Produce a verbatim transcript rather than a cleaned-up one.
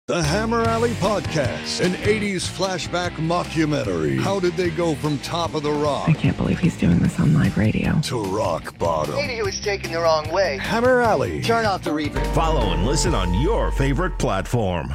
The Hammer Alley Podcast, an eighties flashback mockumentary. How did they go from top of the rock? I can't believe he's doing this on live radio. To rock bottom. Maybe he was taken the wrong way. Hammer Alley. Turn off the reverb. Follow and listen on your favorite platform.